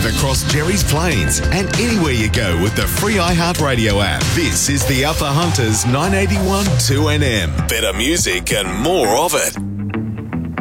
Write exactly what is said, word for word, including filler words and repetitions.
live across Jerry's Plains and anywhere you go with the free iHeartRadio app. This is the Alpha Hunters nine eighty-one two N M. Better music and more of it.